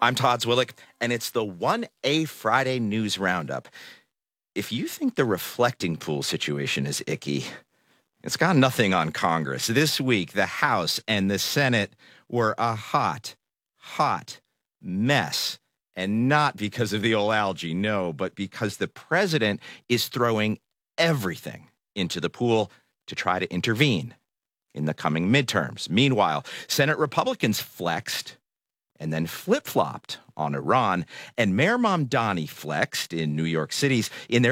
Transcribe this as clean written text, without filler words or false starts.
I'm Todd Zwillick, and it's the 1A Friday News Roundup. If you think the reflecting pool situation is icky, it's got nothing on Congress. This week, the House and the Senate were a hot mess. And not because of the old algae, no, but because the president is throwing everything into the pool to try to intervene in the coming midterms. Meanwhile, Senate Republicans flexed and then flip-flopped on Iran, and Mayor Mamdani flexed in New York City's in their